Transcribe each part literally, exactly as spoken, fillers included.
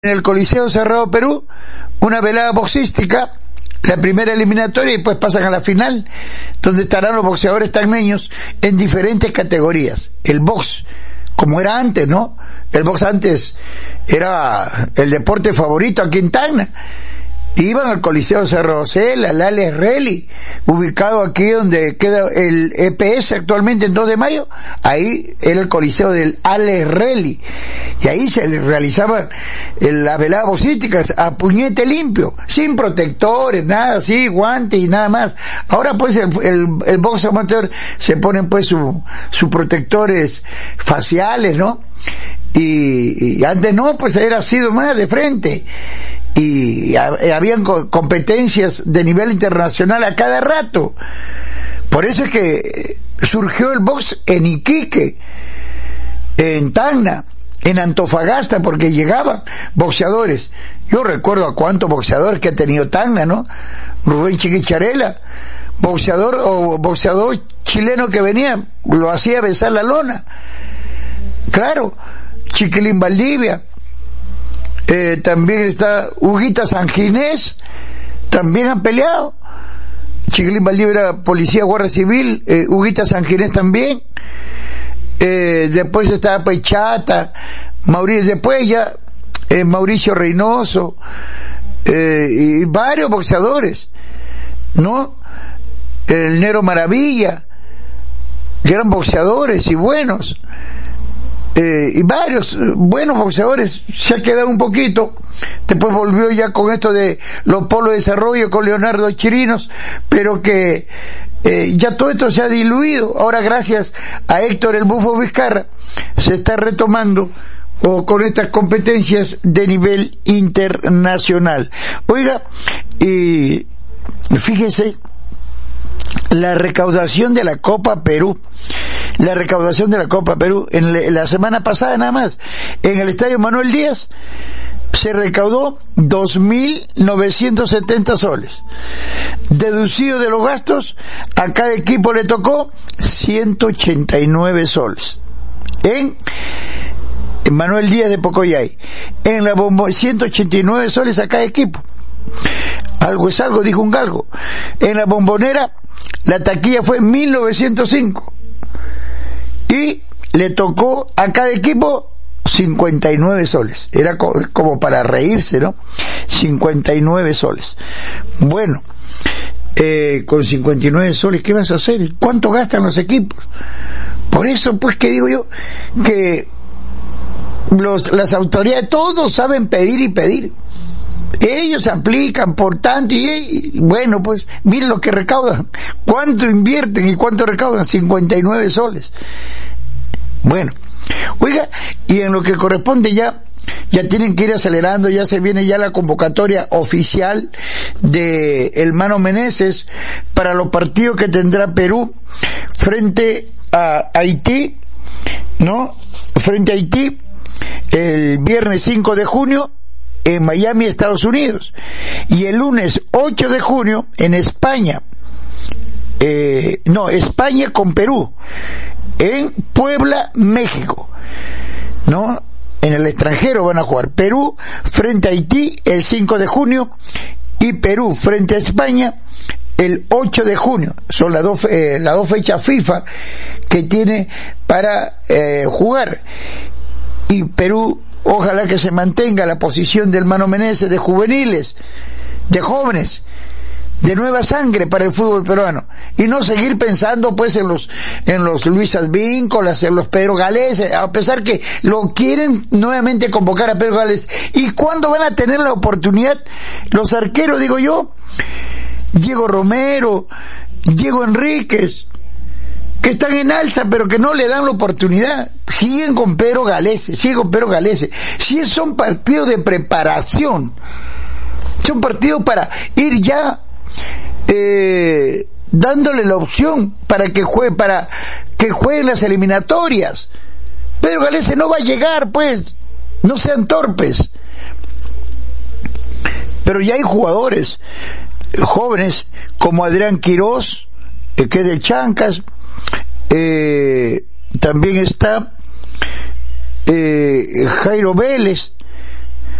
en el Coliseo Cerrado Perú, una velada boxística, la primera eliminatoria, y después pasan a la final, donde estarán los boxeadores tacneños en diferentes categorías. El box, como era antes, ¿no? El box antes era el deporte favorito aquí en Tacna. Iban al Coliseo Cerro Rosell, al Alex Relly, ubicado aquí donde queda el E P S actualmente en dos de mayo, ahí era el Coliseo del Alex Relly, y ahí se realizaban las veladas boxísticas a puñete limpio, sin protectores, nada así, guantes y nada más. Ahora pues el, el, el box amateur se ponen pues sus su protectores faciales, ¿no? Y, y antes no, pues era sido más de frente. Y habían competencias de nivel internacional a cada rato. Por eso es que surgió el box en Iquique, en Tacna, en Antofagasta, porque llegaban boxeadores. Yo recuerdo a cuántos boxeadores que ha tenido Tacna, ¿no? Rubén Chiquicharela, boxeador o boxeador chileno que venía, lo hacía besar la lona. Claro, Chiquilín Valdivia. Eh, también está Huguita Sanginés, también han peleado. Chiquilín Valdivia era policía, guardia civil, eh, Huguita Sanginés también. Eh, después está Pechata, Mauricio, después ya eh, Mauricio Reynoso, eh, y varios boxeadores, ¿no? El Nero Maravilla, que eran boxeadores y buenos. Eh, y varios buenos boxeadores. Se ha quedado un poquito, después volvió ya con esto de los polos de desarrollo con Leonardo Chirinos, pero que eh, ya todo esto se ha diluido. Ahora gracias a Héctor el Bufo Vizcarra se está retomando o con estas competencias de nivel internacional. Oiga, y fíjese la recaudación de la Copa Perú. La recaudación de la Copa Perú, en la semana pasada nada más, en el Estadio Manuel Díaz, se recaudó dos mil novecientos setenta soles. Deducido de los gastos, a cada equipo le tocó ciento ochenta y nueve soles. En, en Manuel Díaz de Pocoyay. En la bombo, ciento ochenta y nueve soles a cada equipo. Algo es algo, dijo un galgo. En la Bombonera, la taquilla fue mil novecientos cinco. Y le tocó a cada equipo cincuenta y nueve soles. Era co como para reírse, ¿no? cincuenta y nueve soles. Bueno, eh, con cincuenta y nueve soles, ¿qué vas a hacer? ¿Cuánto gastan los equipos? Por eso, pues, que digo yo, que los, las autoridades, todos saben pedir y pedir. Ellos aplican por tanto y, y bueno, pues miren lo que recaudan, cuánto invierten y cuánto recaudan, cincuenta y nueve soles. Bueno, oiga, y en lo que corresponde ya ya tienen que ir acelerando, ya se viene ya la convocatoria oficial de el Mano Meneses para los partidos que tendrá Perú frente a Haití, ¿no? Frente a Haití el viernes cinco de junio en Miami, Estados Unidos, y el lunes ocho de junio en España, eh, no, España con Perú, en Puebla, México, ¿no? En el extranjero van a jugar Perú frente a Haití el cinco de junio y Perú frente a España el ocho de junio. Son las dos, eh, las dos fechas FIFA que tiene para eh, jugar. Y Perú, ojalá que se mantenga la posición del Mano Meneses de juveniles, de jóvenes, de nueva sangre para el fútbol peruano, y no seguir pensando pues en los en los Luis Advíncolas, en los Pedro Galés, a pesar que lo quieren nuevamente convocar a Pedro Galés. ¿Y cuándo van a tener la oportunidad los arqueros, digo yo? Diego Romero, Diego Enríquez, que están en alza pero que no le dan la oportunidad. Siguen con Pedro Galés, siguen con Pedro Galés. Si son partidos de preparación, son partidos para ir ya eh, dándole la opción para que juegue, para que jueguen las eliminatorias. Pedro Galés no va a llegar, pues, no sean torpes. Pero ya hay jugadores jóvenes como Adrián Quirós, eh, que es de Chancas. Eh, también está eh, Jairo Vélez,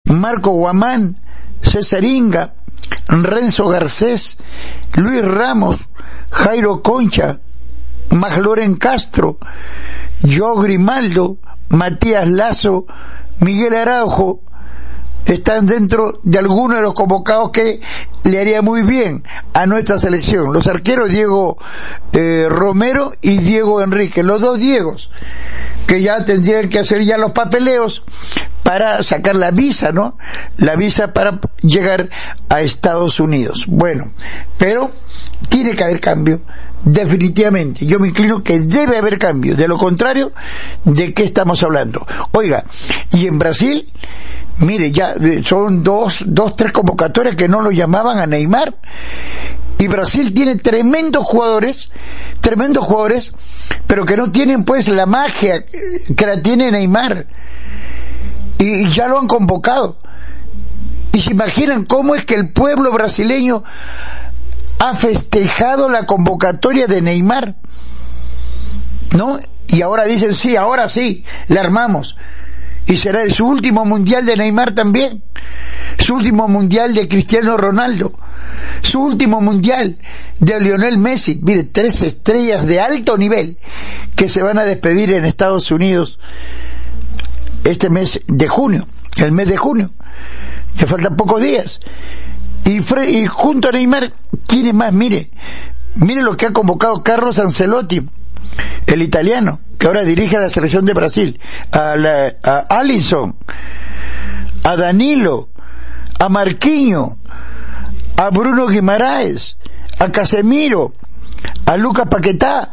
Marco Guamán, César Inga, Renzo Garcés, Luis Ramos, Jairo Concha, Magloren Castro, Joe Grimaldo, Matías Lazo, Miguel Araujo, están dentro de algunos de los convocados que le haría muy bien a nuestra selección. Los arqueros Diego eh, Romero y Diego Enrique, los dos Diegos, que ya tendrían que hacer ya los papeleos para sacar la visa, ¿no? La visa para llegar a Estados Unidos. Bueno, pero tiene que haber cambio, definitivamente. Yo me inclino que debe haber cambio. De lo contrario, ¿de qué estamos hablando? Oiga, y en Brasil, mire, ya son dos, dos, tres convocatorias que no lo llamaban a Neymar. Y Brasil tiene tremendos jugadores, tremendos jugadores, pero que no tienen pues la magia que la tiene Neymar. Y ya lo han convocado. Y se imaginan cómo es que el pueblo brasileño ha festejado la convocatoria de Neymar, ¿no? Y ahora dicen, sí, ahora sí, la armamos. Y será su último mundial de Neymar también, su último mundial de Cristiano Ronaldo, su último mundial de Lionel Messi. Mire, tres estrellas de alto nivel que se van a despedir en Estados Unidos este mes de junio, el mes de junio. Ya faltan pocos días. Y, Fre y junto a Neymar, ¿quién es más? Mire, mire lo que ha convocado Carlos Ancelotti, el italiano, que ahora dirige a la selección de Brasil, a, la, a Alisson, a Danilo, a Marquinhos, a Bruno Guimaraes, a Casemiro, a Lucas Paquetá,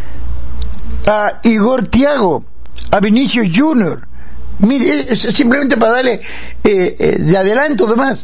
a Igor Thiago, a Vinicius Junior. Mire, es simplemente para darle eh, eh, de adelanto demás.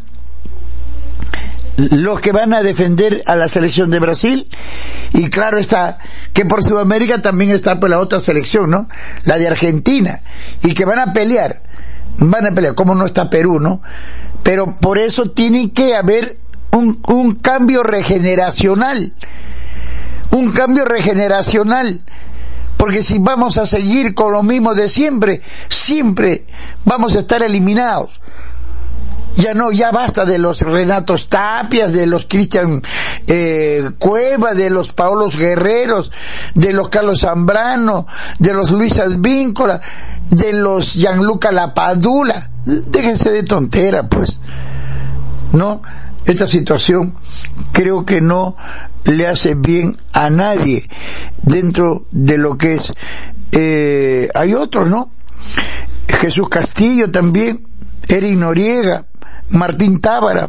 Los que van a defender a la selección de Brasil, y claro está que por Sudamérica también está por la otra selección, ¿no? La de Argentina, y que van a pelear, van a pelear, como no está Perú, ¿no? Pero por eso tiene que haber un, un cambio regeneracional, un cambio regeneracional, porque si vamos a seguir con lo mismo de siempre, siempre vamos a estar eliminados. Ya no, ya basta de los Renatos Tapias, de los Cristian eh, Cueva, de los Paolos Guerreros, de los Carlos Zambrano, de los Luis Advíncula, de los Gianluca Lapadula. Déjense de tontera, pues. ¿No? Esta situación creo que no le hace bien a nadie dentro de lo que es. Eh, hay otros, ¿no? Jesús Castillo también, Eric Noriega, Martín Tábara,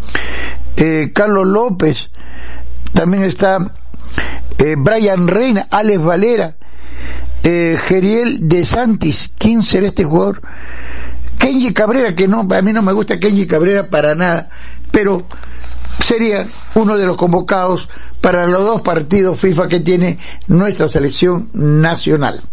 eh, Carlos López, también está eh, Brian Reina, Alex Valera, eh, Geriel De Santis. ¿Quién será este jugador? Kenji Cabrera, que no, a mí no me gusta Kenji Cabrera para nada, pero sería uno de los convocados para los dos partidos FIFA que tiene nuestra selección nacional.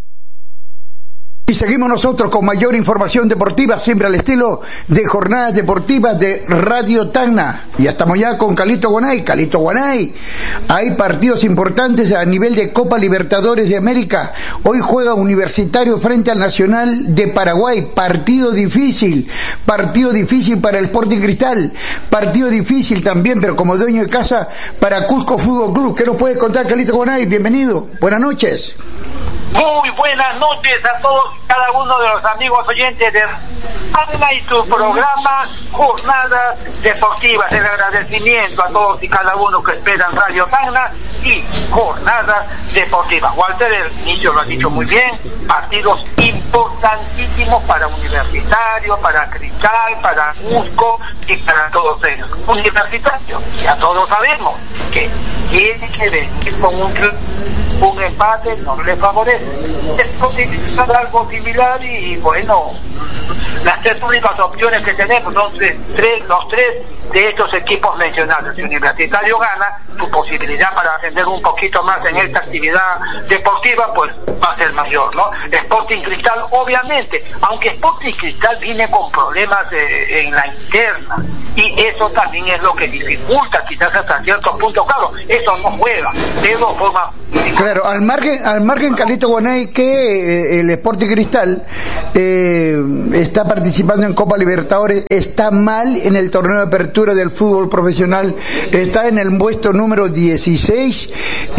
Y seguimos nosotros con mayor información deportiva, siempre al estilo de Jornadas Deportivas de Radio Tacna. Y ya estamos ya con Calito Guanay. Calito Guanay, hay partidos importantes a nivel de Copa Libertadores de América. Hoy juega Universitario frente al Nacional de Paraguay. Partido difícil, partido difícil para el Sporting Cristal. Partido difícil también, pero como dueño de casa, para Cusco Fútbol Club. ¿Qué nos puede contar, Calito Guanay? Bienvenido, buenas noches. Muy buenas noches a todos y cada uno de los amigos oyentes de Tacna y tu programa Jornadas Deportivas. El agradecimiento a todos y cada uno que esperan Radio Tacna y Jornadas Deportivas. Walter, el inicio lo ha dicho muy bien, partidos importantísimos para Universitario, para Cristal, para Cusco y para todos ellos. Universitario, ya todos sabemos que tiene que venir con un, un empate, no le favorece. Esto tiene que ser algo similar y bueno, las tres únicas opciones que tenemos son tres, tres, los tres de estos equipos mencionados. Si Universitario gana, su posibilidad para ascender un poquito más en esta actividad deportiva pues va a ser mayor, ¿no? Sporting Cristal, obviamente, aunque Sporting Cristal viene con problemas eh, en la interna, y eso también es lo que dificulta quizás hasta cierto punto. Claro, eso no juega, pero forma Claro, al margen, al margen, Carlito Gonay, que eh, el Sporting Cristal eh, está participando en Copa Libertadores, está mal en el torneo de apertura del fútbol profesional, está en el puesto número dieciséis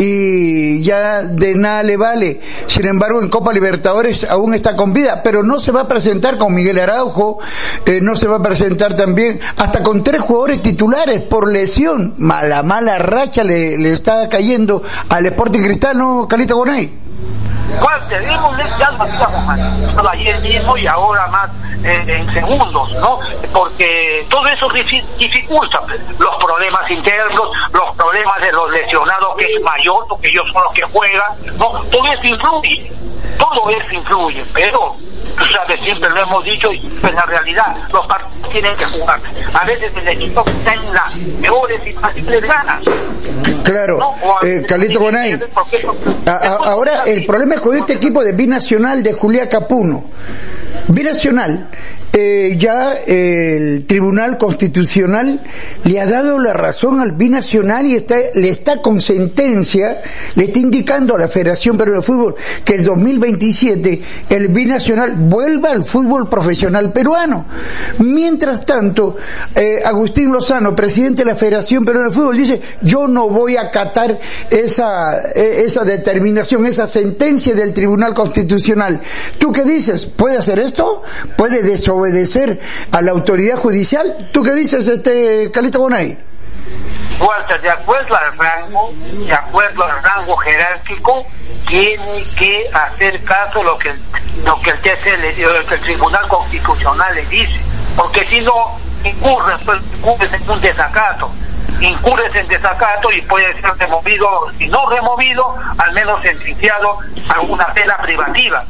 y ya de nada le vale. Sin embargo, en Copa Libertadores aún está con vida, pero no se va a presentar con Miguel Araujo, eh, no se va a presentar también, hasta con tres jugadores titulares por lesión. Mala, mala racha le, le está cayendo al Sporting Cristal, ¿no, Carlito Gonay? Walter, hemos ya lo hacíamos mal, ayer mismo y ahora más eh, en segundos, ¿no? Porque todo eso dificulta los problemas internos, los problemas de los lesionados, que es mayor, porque ellos son los que juegan, ¿no? Todo eso influye, todo eso influye, pero tú sabes, siempre lo hemos dicho, y en la realidad los partidos tienen que jugar. A veces el equipo que está en las peores situaciones gana. Claro, ¿no? eh, Carlito Gonay, a, a, ahora el problema es con este equipo de Binacional de Julián Capuno. Binacional, eh, ya eh, el Tribunal Constitucional le ha dado la razón al Binacional y está, le está con sentencia, le está indicando a la Federación Peruana de Fútbol que el dos mil veintisiete el Binacional vuelva al fútbol profesional peruano. Mientras tanto, eh, Agustín Lozano, presidente de la Federación Peruana de Fútbol, dice: yo no voy a acatar esa, esa determinación, esa sentencia del Tribunal Constitucional. ¿Tú qué dices? ¿Puede hacer esto? ¿Puede desobedecer a la autoridad judicial? ¿Tú qué dices, este Carlito Gonay? Walter, de acuerdo al rango, de acuerdo al rango jerárquico, tiene que hacer caso lo que lo que el T C, lo que el Tribunal Constitucional le dice, porque si no incurres, pues, incurres en un desacato, incurres en desacato y puede ser removido, si no removido, al menos sentenciado a alguna pena privativa.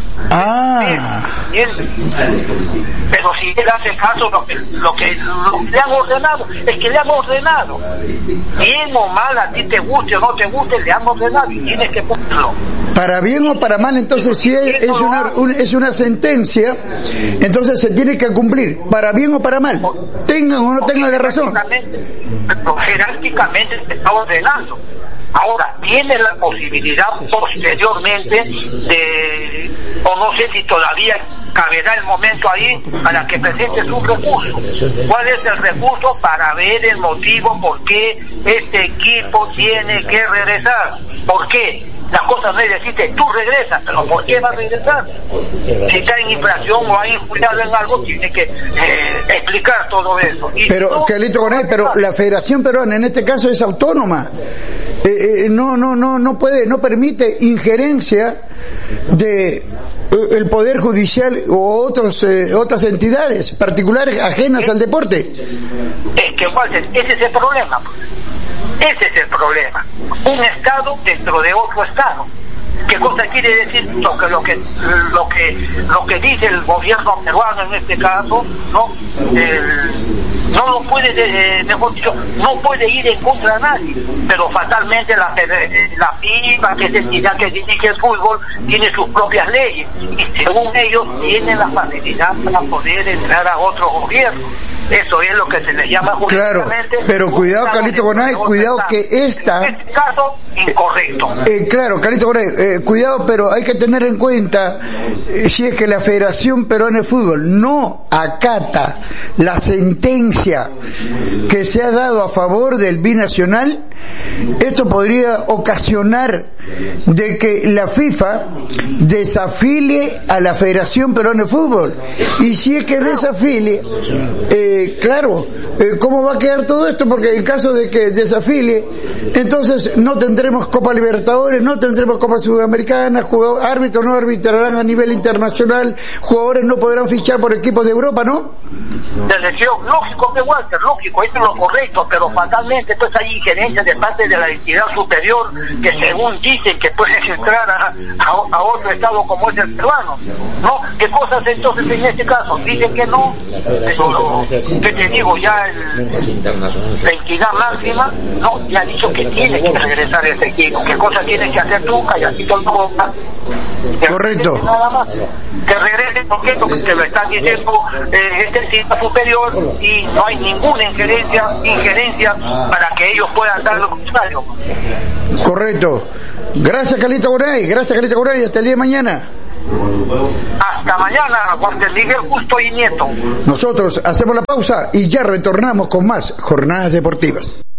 Ah. Bien, bien. Pero si él hace caso lo que, lo que lo que le han ordenado, es que le han ordenado, bien o mal, a ti te guste o no te guste, le han ordenado y tienes que cumplirlo. Para bien o para mal, entonces si es, es una un, es una sentencia, entonces se tiene que cumplir, para bien o para mal, tengan o no tengan la razón. Pero jerárquicamente se está ordenando. Ahora, tiene la posibilidad posteriormente de, o no sé si todavía caberá el momento ahí para que presente su recurso. ¿Cuál es el recurso? Para ver el motivo por qué este equipo tiene que regresar. ¿Por qué? La cosa no es decirte, tú regresas, pero ¿por qué va a regresar? Si está en infracción o ha influido en algo, tiene que eh, explicar todo eso. Y pero, no, Carlito Gonay, pero la Federación Peruana en este caso es autónoma. Eh, eh, no, no, no, no puede, no permite injerencia de eh, el Poder Judicial o otros, eh, otras entidades particulares ajenas es, al deporte. Es que, Walter, ese es el problema. Ese es el problema. Un Estado dentro de otro Estado. ¿Qué cosa quiere decir? Lo que, lo que, lo que, lo que dice el gobierno peruano en este caso, ¿no? El, no lo puede, eh, mejor dicho, no puede ir en contra de nadie, pero fatalmente la, la FIFA, que es la entidad que dirige el fútbol, tiene sus propias leyes, y según ellos tienen la facilidad para poder entrar a otro gobierno. Eso es lo que se le llama jurídicamente. Claro, pero cuidado, Carlito Gonay, cuidado que esta... En este caso, incorrecto. Eh, claro, Carlito Gonay, eh, cuidado, pero hay que tener en cuenta, eh, si es que la Federación Peruana de Fútbol no acata la sentencia que se ha dado a favor del Binacional, esto podría ocasionar de que la FIFA desafilie a la Federación Peruana de Fútbol. Y si es que desafilie, eh, claro, eh, ¿cómo va a quedar todo esto? Porque en caso de que desafilie, entonces no tendremos Copa Libertadores, no tendremos Copa Sudamericana, jugadores, árbitros no arbitrarán a nivel internacional, jugadores no podrán fichar por equipos de Europa, ¿no? Selección, lógico que Walter, lógico, eso es lo correcto, pero fatalmente entonces hay injerencia de parte de la entidad superior que según dicen que pueden entrar a, a, a otro estado como es el peruano, ¿no? ¿Qué cosas entonces en este caso? Dicen que no, pero ¿qué te digo? Ya el, la entidad máxima, no, ya ha dicho que tiene que regresar ese equipo. ¿Qué cosa tienes que hacer tú, calladito no boca? Correcto. Nada más. Que regrese, ¿por qué? Porque te lo están diciendo eh, este sistema superior y no hay ninguna injerencia, injerencia para que ellos puedan dar lo contrario. Correcto. Gracias, Carlito Garay. Gracias, Carlito Garay. Hasta el día de mañana. Hasta mañana, Juan Miguel Justo y Nieto. Nosotros hacemos la pausa y ya retornamos con más jornadas deportivas.